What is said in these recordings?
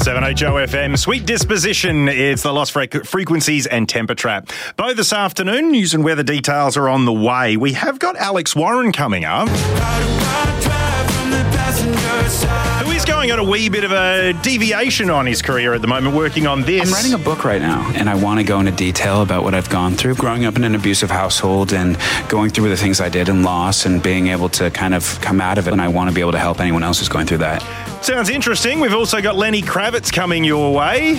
7HOFM, Sweet Disposition. It's the Lost Frequencies and Temper Trap. Both this afternoon, news and weather details are on the way. We have got Alex Warren coming up, who is going on a wee bit of a deviation on his career at the moment, working on this. I'm writing a book right now, and I want to go into detail about what I've gone through, growing up in an abusive household and going through the things I did and lost and being able to kind of come out of it. And I want to be able to help anyone else who's going through that. Sounds interesting. We've also got Lenny Kravitz coming your way.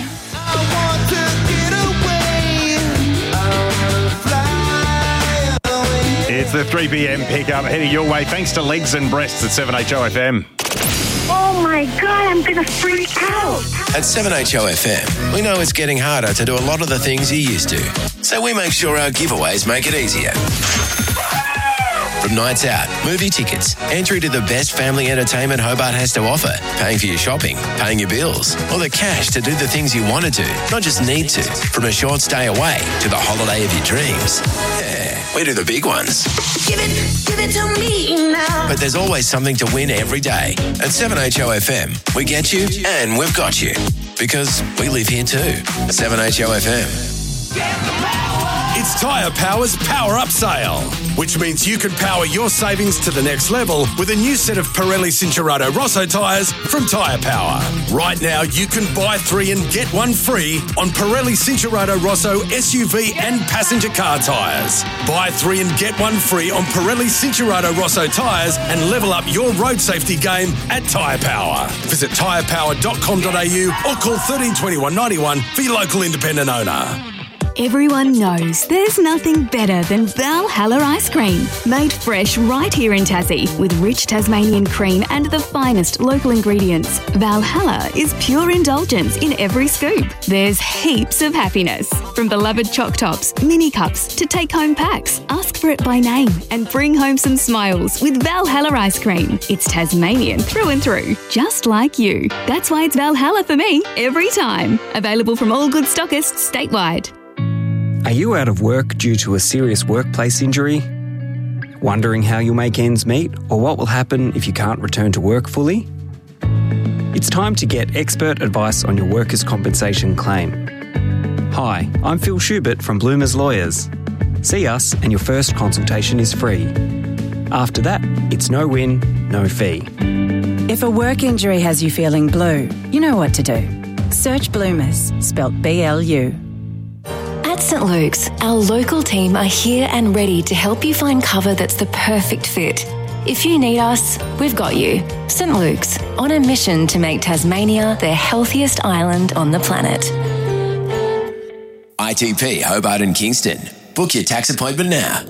It's the 3 p.m. pickup heading your way thanks to Legs and Breasts at 7HOFM. Oh my God, I'm going to freak out. At 7HOFM, we know it's getting harder to do a lot of the things you used to. So we make sure our giveaways make it easier. From nights out, movie tickets, entry to the best family entertainment Hobart has to offer, paying for your shopping, paying your bills, or the cash to do the things you want to do, not just need to. From a short stay away to the holiday of your dreams. Yeah, we do the big ones. Give it to me now. But there's always something to win every day. At 7HOFM, we get you and we've got you. Because we live here too. 7HOFM. It's Tyre Power's Power Up Sale, which means you can power your savings to the next level with a new set of Pirelli Cincherato Rosso tyres from Tyre Power. Right now, you can buy 3 and get 1 free on Pirelli Cincherato Rosso SUV and passenger car tyres. Buy 3 and get 1 free on Pirelli Cincherato Rosso tyres and level up your road safety game at Tyre Power. Visit tyrepower.com.au or call 13 21 91 for your local independent owner. Everyone knows there's nothing better than Valhalla ice cream. Made fresh right here in Tassie with rich Tasmanian cream and the finest local ingredients. Valhalla is pure indulgence in every scoop. There's heaps of happiness. From beloved choc tops, mini cups to take-home packs. Ask for it by name and bring home some smiles with Valhalla ice cream. It's Tasmanian through and through, just like you. That's why it's Valhalla for me every time. Available from all good stockists statewide. Are you out of work due to a serious workplace injury? Wondering how you'll make ends meet or what will happen if you can't return to work fully? It's time to get expert advice on your workers' compensation claim. Hi, I'm Phil Schubert from Bloomers Lawyers. See us and your first consultation is free. After that, it's no win, no fee. If a work injury has you feeling blue, you know what to do. Search Bloomers, spelt B-L-U. At St Luke's, our local team are here and ready to help you find cover that's the perfect fit. If you need us, we've got you. St Luke's, on a mission to make Tasmania the healthiest island on the planet. ITP Hobart and Kingston. Book your tax appointment now.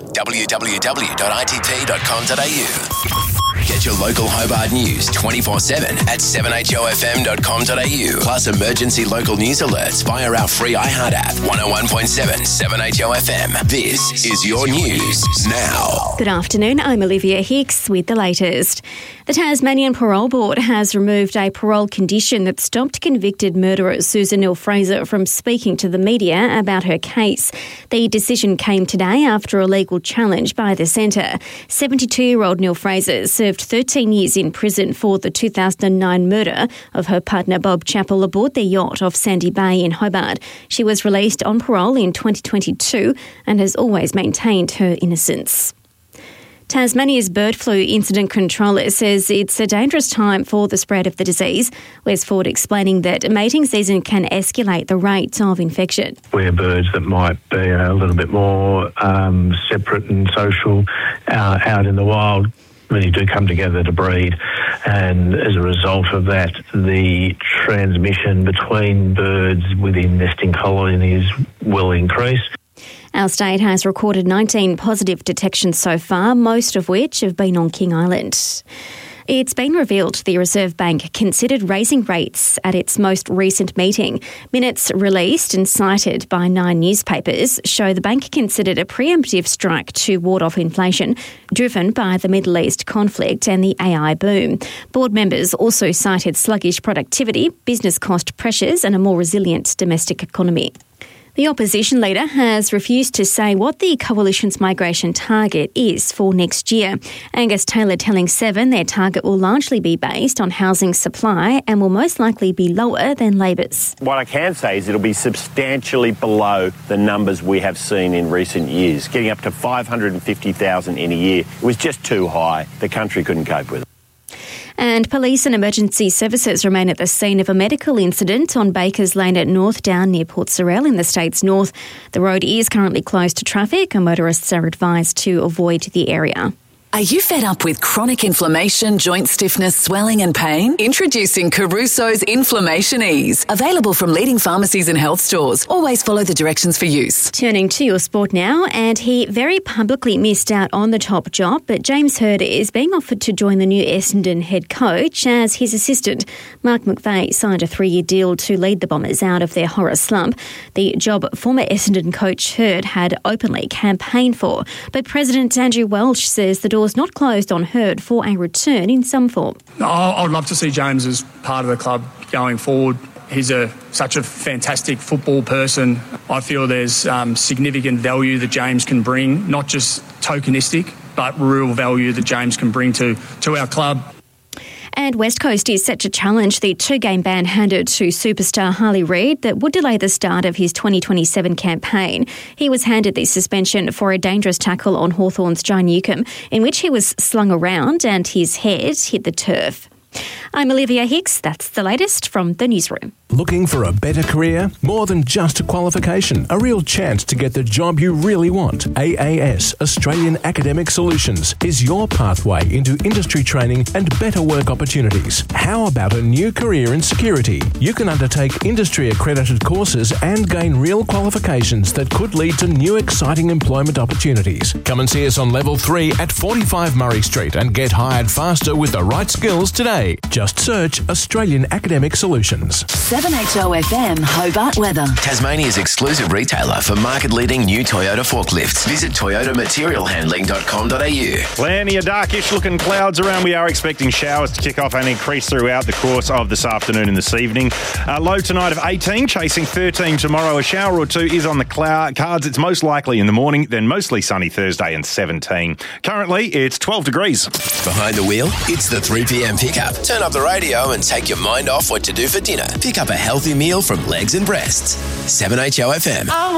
www.itp.com.au. Get your local Hobart news 24/7 at 7HOFM.com.au. Plus emergency local news alerts via our free iHeart app. 101.7 7HOFM. This is your news now. Good afternoon, I'm Olivia Hicks with the latest. The Tasmanian Parole Board has removed a parole condition that stopped convicted murderer Susan Neal-Fraser from speaking to the media about her case. The decision came today after a legal challenge by the centre. 72-year-old Neal-Fraser served 13 years in prison for the 2009 murder of her partner Bob Chappell aboard their yacht off Sandy Bay in Hobart. She was released on parole in 2022 and has always maintained her innocence. Tasmania's bird flu incident controller says it's a dangerous time for the spread of the disease. Wes Ford explaining that mating season can escalate the rates of infection. Where birds that might be a little bit more separate and social out in the wild really do come together to breed, and as a result of that, the transmission between birds within nesting colonies will increase. Our state has recorded 19 positive detections so far, most of which have been on King Island. It's been revealed the Reserve Bank considered raising rates at its most recent meeting. Minutes released and cited by 9 newspapers show the bank considered a preemptive strike to ward off inflation, driven by the Middle East conflict and the AI boom. Board members also cited sluggish productivity, business cost pressures and a more resilient domestic economy. The opposition leader has refused to say what the coalition's migration target is for next year. Angus Taylor telling Seven their target will largely be based on housing supply and will most likely be lower than Labor's. What I can say is it'll be substantially below the numbers we have seen in recent years. Getting up to 550,000 in a year, it was just too high. The country couldn't cope with it. And police and emergency services remain at the scene of a medical incident on Bakers Lane at North Down near Port Sorell in the state's north. The road is currently closed to traffic and motorists are advised to avoid the area. Are you fed up with chronic inflammation, joint stiffness, swelling and pain? Introducing Caruso's Inflammation Ease. Available from leading pharmacies and health stores. Always follow the directions for use. Turning to your sport now, and he very publicly missed out on the top job, but James Hird is being offered to join the new Essendon head coach as his assistant. Mark McVeigh signed a 3-year deal to lead the Bombers out of their horror slump. The job former Essendon coach Hird had openly campaigned for, but President Andrew Welsh says the door's not closed on Hird for a return in some form. I'd love to see James as part of the club going forward. He's such a fantastic football person. I feel there's significant value that James can bring, not just tokenistic, but real value that James can bring to our club. And West Coast is set to challenge the 2-game ban handed to superstar Harley Reid that would delay the start of his 2027 campaign. He was handed the suspension for a dangerous tackle on Hawthorn's John Newcombe, in which he was slung around and his head hit the turf. I'm Olivia Hicks. That's the latest from the newsroom. Looking for a better career? More than just a qualification, a real chance to get the job you really want. AAS, Australian Academic Solutions, is your pathway into industry training and better work opportunities. How about a new career in security? You can undertake industry-accredited courses and gain real qualifications that could lead to new exciting employment opportunities. Come and see us on Level 3 at 45 Murray Street and get hired faster with the right skills today. Just search Australian Academic Solutions. 7HOFM Hobart Weather. Tasmania's exclusive retailer for market-leading new Toyota forklifts. Visit toyotamaterialhandling.com.au. Plenty of darkish looking clouds around. We are expecting showers to kick off and increase throughout the course of this afternoon and this evening. Low tonight of 18, chasing 13 tomorrow. A shower or two is on the cards. It's most likely in the morning, then mostly sunny Thursday and 17. Currently, it's 12 degrees. Behind the wheel, it's the 3 p.m. pickup. Turn up the radio and take your mind off what to do for dinner. Pick up a healthy meal from Legs and Breasts. 7HOFM.